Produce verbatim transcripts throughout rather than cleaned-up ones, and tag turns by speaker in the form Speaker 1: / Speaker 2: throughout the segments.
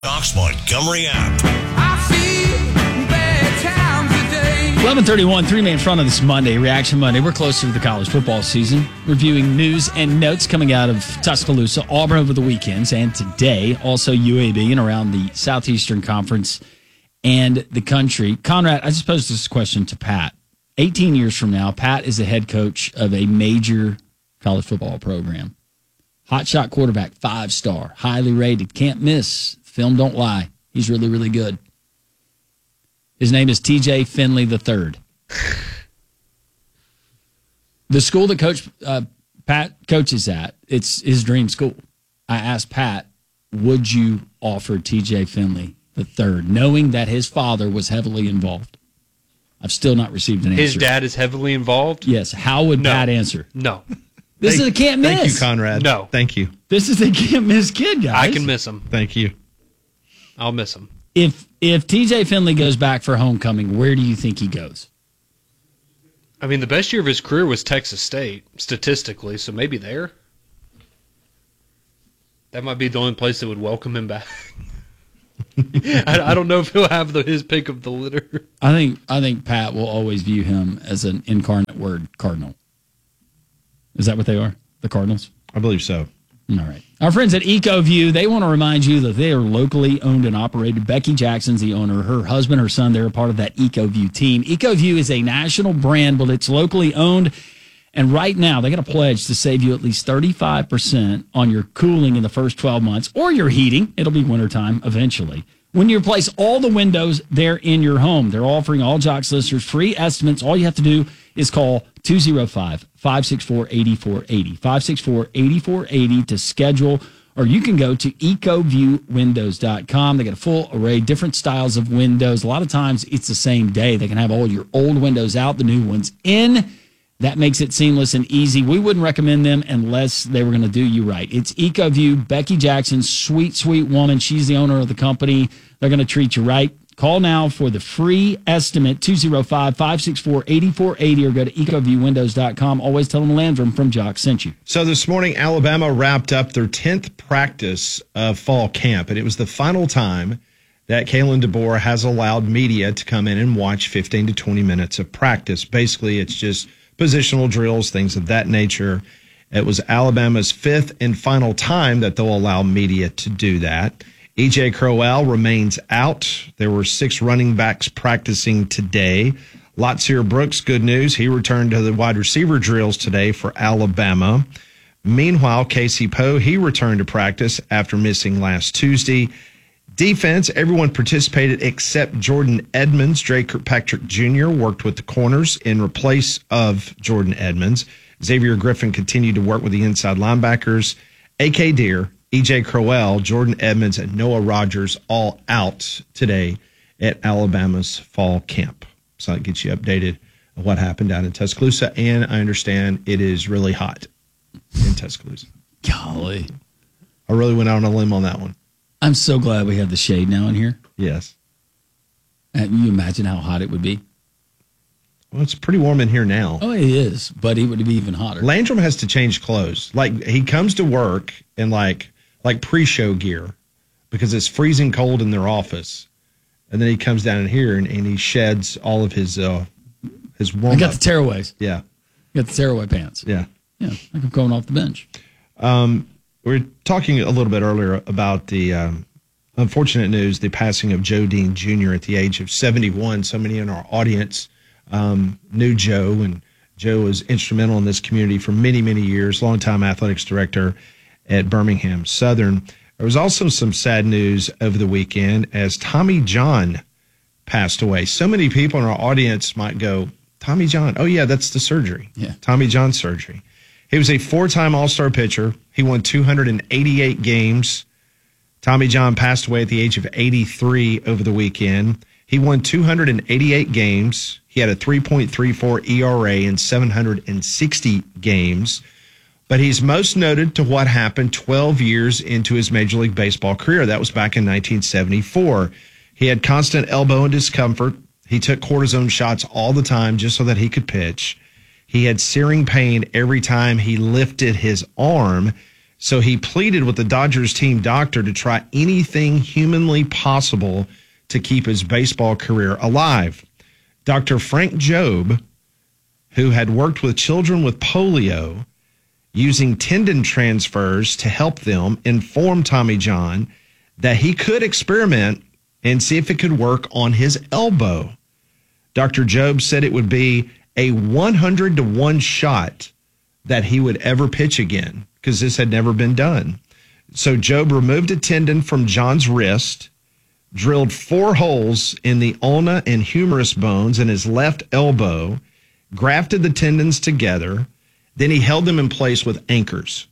Speaker 1: Doc's Montgomery app.
Speaker 2: I see bad times today.
Speaker 3: eleven thirty-one, three man front of this Monday, Reaction Monday. We're closer to the college football season, reviewing news and notes coming out of Tuscaloosa, Auburn over the weekends, and today, also U A B and around the Southeastern Conference and the country. Conrad, I just posed this question to Pat. eighteen years from now, Pat is the head coach of a major college football program. Hotshot quarterback, five-star, highly rated, can't miss. Film don't lie. He's really, really good. His name is T J Finley the third. The school that Coach uh, Pat coaches at, it's his dream school. I asked Pat, would you offer T J Finley the third, knowing that his father was heavily involved? I've still not received an answer.
Speaker 4: His dad is heavily involved?
Speaker 3: Yes. How would
Speaker 4: No.
Speaker 3: Pat answer?
Speaker 4: No.
Speaker 3: This
Speaker 5: Thank-
Speaker 3: is a can't miss.
Speaker 5: Thank you, Conrad.
Speaker 4: No.
Speaker 5: Thank you.
Speaker 3: This is a can't miss kid, guys.
Speaker 4: I can miss him.
Speaker 5: Thank you.
Speaker 4: I'll miss him.
Speaker 3: If if T J Finley goes back for homecoming, where do you think he goes?
Speaker 4: I mean, the best year of his career was Texas State, statistically, so maybe there. That might be the only place that would welcome him back. I, I don't know if he'll have the, his pick of the litter.
Speaker 3: I think I think Pat will always view him as an incarnate word Cardinal. Is that what they are? The Cardinals?
Speaker 5: I believe so.
Speaker 3: All right. Our friends at EcoView, they want to remind you that they are locally owned and operated. Becky Jackson's the owner. Her husband, her son, they're a part of that EcoView team. EcoView is a national brand, but it's locally owned. And right now, they got a pledge to save you at least thirty-five percent on your cooling in the first twelve months or your heating. It'll be wintertime eventually. When you replace all the windows there in your home, they're offering all Jocks listeners free estimates. All you have to do is call two oh five, five six four, eight four eight oh, five six four, eight four eight oh to schedule, or you can go to eco view windows dot com. They got a full array, different styles of windows. A lot of times it's the same day. They can have all your old windows out, the new ones in. That makes it seamless and easy. We wouldn't recommend them unless they were going to do you right. It's EcoView. Becky Jackson, sweet, sweet woman. She's the owner of the company. They're going to treat you right. Call now for the free estimate, two oh five, five six four, eight four eight oh, or go to eco view windows dot com. Always tell them Landrum from Jock sent you.
Speaker 5: So this morning, Alabama wrapped up their tenth practice of fall camp, and it was the final time that Kalen DeBoer has allowed media to come in and watch fifteen to twenty minutes of practice. Basically, it's just positional drills, things of that nature. It was Alabama's fifth and final time that they'll allow media to do that. E J Crowell remains out. There were six running backs practicing today. Latsier Brooks, good news. He returned to the wide receiver drills today for Alabama. Meanwhile, Casey Poe, he returned to practice after missing last Tuesday. Defense, everyone participated except Jordan Edmonds. Drake Kirkpatrick Junior worked with the corners in replace of Jordan Edmonds. Xavier Griffin continued to work with the inside linebackers. A K Deer, E J Crowell, Jordan Edmonds, and Noah Rogers all out today at Alabama's fall camp. So that gets you updated on what happened down in Tuscaloosa. And I understand it is really hot in Tuscaloosa.
Speaker 3: Golly.
Speaker 5: I really went out on a limb on that one.
Speaker 3: I'm so glad we have the shade now in here.
Speaker 5: Yes.
Speaker 3: And you imagine how hot it would be?
Speaker 5: Well, it's pretty warm in here now.
Speaker 3: Oh, it is, but it would be even hotter.
Speaker 5: Landrum has to change clothes. Like, he comes to work in, like, like pre-show gear because it's freezing cold in their office. And then he comes down in here and, and he sheds all of his uh, his warm-up.
Speaker 3: I got the tearaways.
Speaker 5: Yeah.
Speaker 3: Got the tearaway pants.
Speaker 5: Yeah.
Speaker 3: Yeah, like I'm going off the bench.
Speaker 5: Um, we were talking a little bit earlier about the um, unfortunate news, the passing of Joe Dean Junior at the age of seventy-one. So many in our audience um, knew Joe, and Joe was instrumental in this community for many, many years, longtime athletics director at Birmingham Southern. There was also some sad news over the weekend as Tommy John passed away. So many people in our audience might go, Tommy John, oh yeah, that's the surgery.
Speaker 3: Yeah.
Speaker 5: Tommy John surgery. He was a four-time All-Star pitcher. He won two hundred eighty-eight games. Tommy John passed away at the age of eighty-three over the weekend. He won two hundred eighty-eight games. He had a three point three four E R A in seven hundred sixty games. But he's most noted to what happened twelve years into his Major League Baseball career. That was back in nineteen seventy-four. He had constant elbow and discomfort. He took cortisone shots all the time just so that he could pitch. He had searing pain every time he lifted his arm. So he pleaded with the Dodgers team doctor to try anything humanly possible to keep his baseball career alive. Doctor Frank Jobe, who had worked with children with polio, using tendon transfers to help them, informed Tommy John that he could experiment and see if it could work on his elbow. Doctor Jobe said it would be a one hundred to one shot that he would ever pitch again, because this had never been done. So Jobe removed a tendon from John's wrist, drilled four holes in the ulna and humerus bones in his left elbow, grafted the tendons together, then he held them in place with anchors.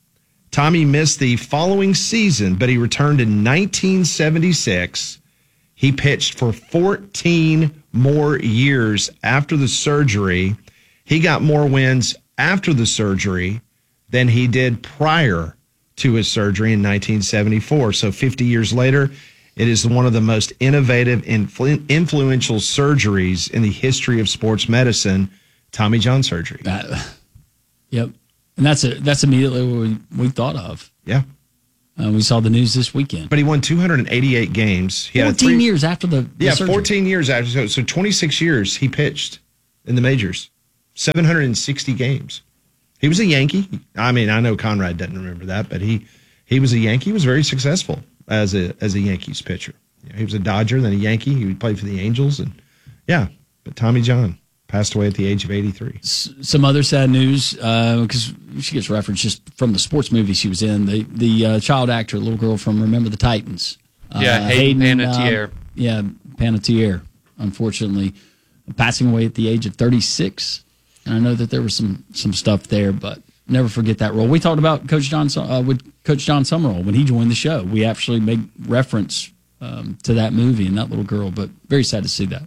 Speaker 5: Tommy missed the following season, but he returned in nineteen seventy-six. He pitched for fourteen more years after the surgery. He got more wins after the surgery than he did prior to his surgery in nineteen seventy-four. So fifty years later, it is one of the most innovative and influ- influential surgeries in the history of sports medicine, Tommy John surgery.
Speaker 3: Uh, yep. And that's a, that's immediately what we, we thought of.
Speaker 5: Yeah.
Speaker 3: Uh, we saw the news this weekend.
Speaker 5: But he won two hundred eighty-eight games. He
Speaker 3: fourteen
Speaker 5: had three,
Speaker 3: years after the, the
Speaker 5: Yeah,
Speaker 3: surgery.
Speaker 5: fourteen years after. So, so twenty-six years he pitched in the majors. seven hundred sixty games. He was a Yankee. I mean, I know Conrad doesn't remember that, but he, he was a Yankee. He was very successful as a as a Yankees pitcher. You know, he was a Dodger, then a Yankee. He played for the Angels. And yeah, but Tommy John passed away at the age of eighty-three.
Speaker 3: S- some other sad news, because uh, she gets referenced just from the sports movie she was in. The the uh, child actor, little girl from Remember the Titans. Uh,
Speaker 4: Yeah, Hayden Panettiere.
Speaker 3: Uh, yeah, Panettiere, unfortunately, passing away at the age of thirty-six. And I know that there was some some stuff there, but never forget that role. We talked about Coach John uh, with Coach John Summerall when he joined the show. We actually made reference um, to that movie and that little girl, but very sad to see that.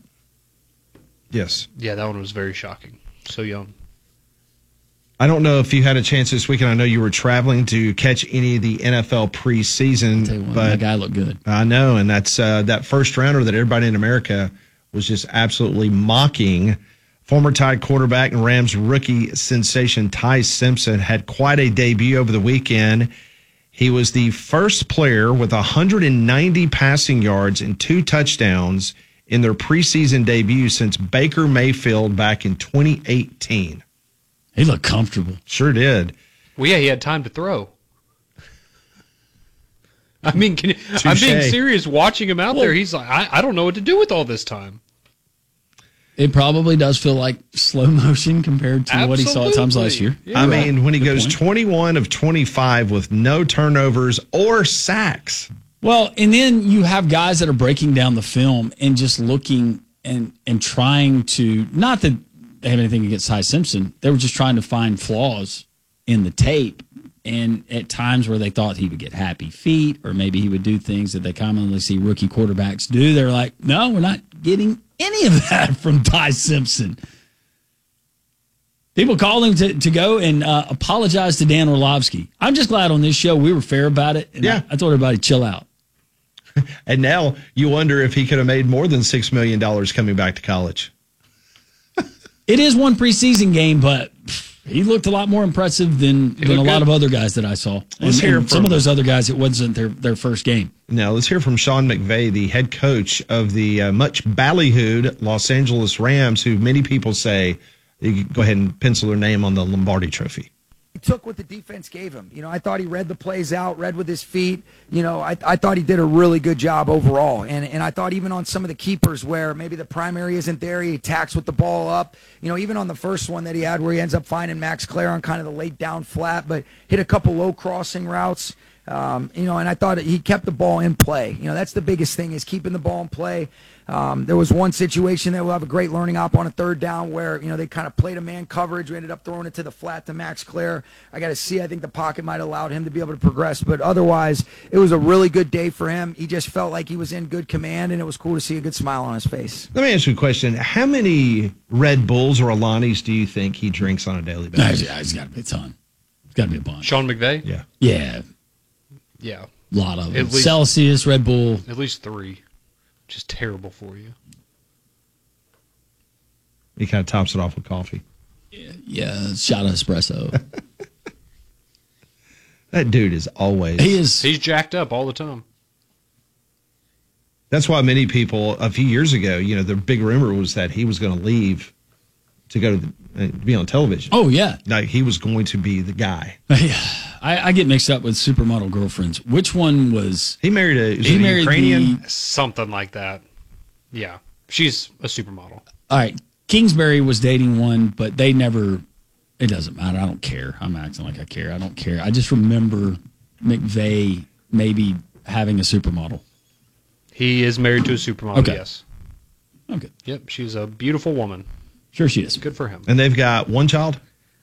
Speaker 5: Yes.
Speaker 4: Yeah, that one was very shocking. So young.
Speaker 5: I don't know if you had a chance this weekend. I know you were traveling to catch any of the N F L preseason,
Speaker 3: Tell you what,
Speaker 5: but
Speaker 3: that guy looked good.
Speaker 5: I know, and that's uh, that first rounder that everybody in America was just absolutely mocking. Former Tide quarterback and Rams rookie sensation Ty Simpson had quite a debut over the weekend. He was the first player with one hundred ninety passing yards and two touchdowns in their preseason debut since Baker Mayfield back in twenty eighteen.
Speaker 3: He looked comfortable.
Speaker 5: Sure did.
Speaker 4: Well, yeah, he had time to throw. I mean, can you, I'm being
Speaker 5: Touche.
Speaker 4: serious. Watching him out
Speaker 3: Well-
Speaker 4: there, he's like, I, I don't know what to do with all this time.
Speaker 3: It probably does feel like slow motion compared to what he saw at times last year.
Speaker 4: Yeah.
Speaker 5: I mean, when he
Speaker 3: Good
Speaker 5: goes
Speaker 3: point.
Speaker 5: twenty-one of twenty-five with no turnovers or sacks.
Speaker 3: Well, and then you have guys that are breaking down the film and just looking and and trying to, not that they have anything against Ty Simpson, they were just trying to find flaws in the tape. And at times where they thought he would get happy feet or maybe he would do things that they commonly see rookie quarterbacks do, they're like, no, we're not getting any of that from Ty Simpson. People called him to, to go and uh, apologize to Dan Orlovsky. I'm just glad on this show we were fair about it. And
Speaker 5: Yeah.
Speaker 3: I, I told everybody, chill out.
Speaker 5: And now you wonder if he could have made more than six million dollars coming back to college.
Speaker 3: It is one preseason game, but pff, he looked a lot more impressive than, than a
Speaker 4: looked
Speaker 3: lot
Speaker 4: good.
Speaker 3: of other guys that I saw.
Speaker 5: Let's
Speaker 3: And-
Speaker 5: hear
Speaker 3: and some
Speaker 5: from-
Speaker 3: of those other guys, it wasn't their, their first game.
Speaker 5: Now, let's hear from Sean McVay, the head coach of the uh, much ballyhooed Los Angeles Rams, who many people say, you can go ahead and pencil their name on the Lombardi Trophy.
Speaker 1: He took what the defense gave him. You know, I thought he read the plays out, read with his feet. You know, I, I thought he did a really good job overall. And and I thought even on some of the keepers where maybe the primary isn't there, he attacks with the ball up. You know, even on the first one that he had where he ends up finding Max Clare on kind of the late down flat, but hit a couple low crossing routes. Um, you know, and I thought he kept the ball in play. You know, that's the biggest thing is keeping the ball in play. Um, there was one situation that we'll have a great learning op on a third down where, you know, they kind of played a man coverage. We ended up throwing it to the flat to Max Clare. I got to see. I think the pocket might have allowed him to be able to progress. But otherwise, it was a really good day for him. He just felt like he was in good command, and it was cool to see a good smile on his face.
Speaker 5: Let me ask you a question. How many Red Bulls or Alanis do you think he drinks on a daily
Speaker 3: Nah,
Speaker 5: basis?
Speaker 3: he's, he's got to be a ton. It's got to be a bunch.
Speaker 4: Sean McVay?
Speaker 5: Yeah.
Speaker 3: Yeah,
Speaker 4: Yeah.
Speaker 3: a lot of
Speaker 4: At
Speaker 3: them.
Speaker 4: least-
Speaker 3: Celsius, Red Bull.
Speaker 4: At least three. Which is terrible for you.
Speaker 5: He kind of tops it off with coffee.
Speaker 3: Yeah, shot of espresso.
Speaker 5: That dude is always.
Speaker 3: He is.
Speaker 4: He's jacked up all the time.
Speaker 5: That's why many people a few years ago, you know, the big rumor was that he was going to leave to go to, the, uh, to be on television.
Speaker 3: Oh, yeah.
Speaker 5: Like he was going to be the guy.
Speaker 3: I, I get mixed up with supermodel girlfriends. Which one was.
Speaker 5: He married a, is
Speaker 3: He
Speaker 5: it a
Speaker 3: married
Speaker 5: Ukrainian.
Speaker 3: the-
Speaker 4: Something like that. Yeah. She's a supermodel.
Speaker 3: All right. Kingsbury was dating one, but they never. It doesn't matter. I don't care. I'm acting like I care. I don't care. I just remember McVeigh maybe having a supermodel.
Speaker 4: He is married to a supermodel,
Speaker 3: Okay.
Speaker 4: yes.
Speaker 3: Okay.
Speaker 4: Yep, she's a beautiful woman.
Speaker 3: Sure she is.
Speaker 4: Good for him.
Speaker 5: And they've got one child.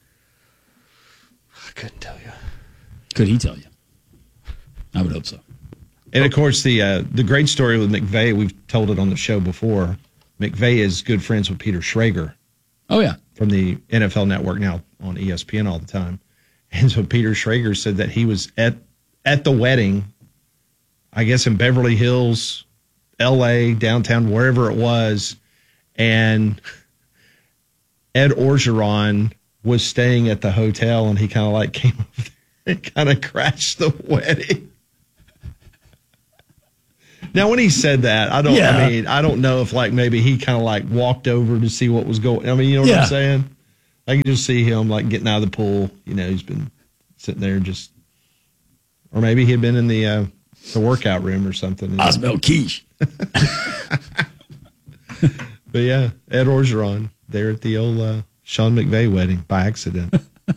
Speaker 4: I couldn't tell you.
Speaker 3: Could he tell you? I would hope so.
Speaker 5: And of course, the uh, the great story with McVeigh, we've told it on the show before. McVeigh is good friends with Peter Schrager
Speaker 3: Oh, yeah.
Speaker 5: from the N F L Network, now on E S P N all the time. And so Peter Schrager said that he was at at the wedding, I guess in Beverly Hills, L A, downtown, wherever it was, and Ed Orgeron was staying at the hotel, and he kind of like came over there and kind of crashed the wedding. Now, when he said that, I don't.
Speaker 3: Yeah.
Speaker 5: I mean, I don't know if like maybe he kind of like walked over to see what was going. I mean, you know what
Speaker 3: Yeah.
Speaker 5: I'm saying? I can just see him like getting out of the pool. You know, he's been sitting there just, or maybe he had been in the uh, the workout room or something.
Speaker 3: I smell quiche.
Speaker 5: But yeah, Ed Orgeron there at the old uh, Sean McVay wedding by accident.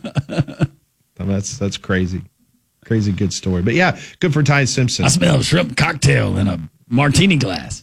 Speaker 5: that's that's crazy, crazy good story. But yeah, good for Ty Simpson.
Speaker 3: I smell a shrimp cocktail in a martini glass.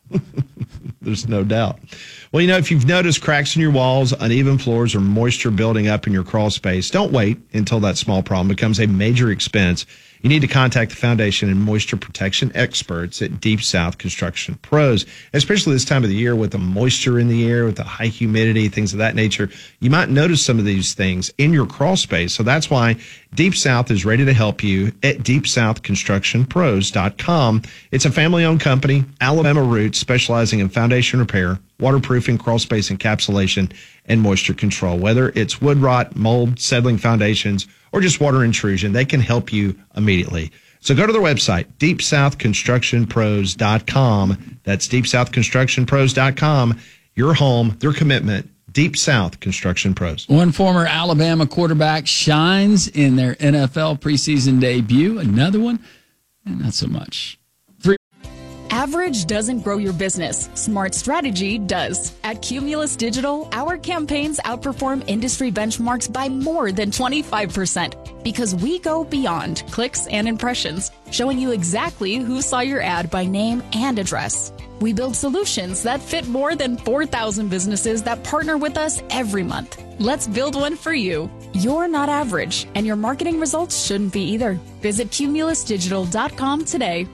Speaker 5: There's no doubt. Well, you know, if you've noticed cracks in your walls, uneven floors, or moisture building up in your crawl space, don't wait until that small problem becomes a major expense. You need to contact the foundation and moisture protection experts at Deep South Construction Pros, especially this time of the year with the moisture in the air, with the high humidity, things of that nature. You might notice some of these things in your crawl space. So that's why Deep South is ready to help you at deep south construction pros dot com. It's a family-owned company, Alabama roots, specializing in foundation repair, waterproofing, crawl space encapsulation, and moisture control. Whether it's wood rot, mold, settling foundations, or just water intrusion, they can help you immediately. So go to their website, deep south construction pros dot com. That's deep south construction pros dot com. Your home, their commitment, Deep South Construction Pros.
Speaker 3: One former Alabama quarterback shines in their N F L preseason debut. Another one, and not so much. Three.
Speaker 6: Average doesn't grow your business. Smart strategy does. At Cumulus Digital, our campaigns outperform industry benchmarks by more than twenty-five percent because we go beyond clicks and impressions, showing you exactly who saw your ad by name and address. We build solutions that fit more than four thousand businesses that partner with us every month. Let's build one for you. You're not average, and your marketing results shouldn't be either. Visit cumulus digital dot com today.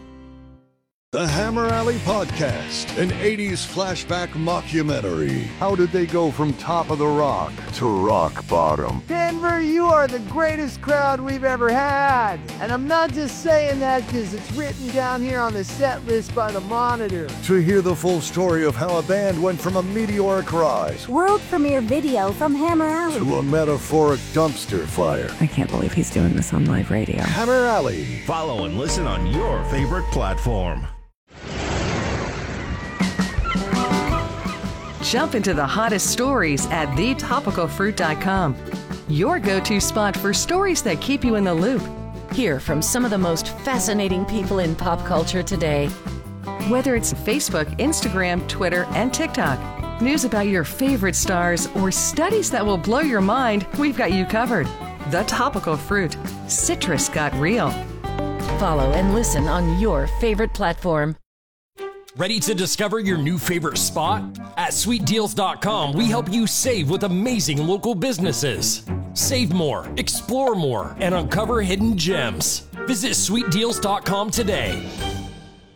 Speaker 7: The Hammer Alley Podcast, an eighties flashback mockumentary. How did they go from top of the rock to rock bottom?
Speaker 8: Denver, you are the greatest crowd we've ever had. And I'm not just saying that because it's written down here on the set list by the Monitor.
Speaker 7: To hear the full story of how a band went from a meteoric rise
Speaker 9: World premiere video from Hammer Alley.
Speaker 7: to a metaphoric dumpster fire.
Speaker 10: I can't believe he's doing this on live radio.
Speaker 7: Hammer Alley.
Speaker 11: Follow and listen on your favorite platform.
Speaker 10: Jump into the hottest stories at the topical fruit dot com. Your go-to spot for stories that keep you in the loop.
Speaker 12: Hear from some of the most fascinating people in pop culture today.
Speaker 10: Whether it's Facebook, Instagram, Twitter, and TikTok, news about your favorite stars, or studies that will blow your mind, we've got you covered. The Topical Fruit. Citrus got real.
Speaker 12: Follow and listen on your favorite platform.
Speaker 13: Ready to discover your new favorite spot? At sweet deals dot com, we help you save with amazing local businesses. Save more, explore more, and uncover hidden gems. Visit sweet deals dot com today.